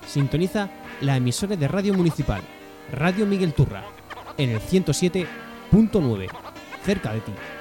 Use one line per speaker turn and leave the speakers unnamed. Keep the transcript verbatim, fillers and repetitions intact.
Sintoniza la emisora de radio municipal, Radio Miguel Turra, en el ciento siete punto nueve, cerca de ti.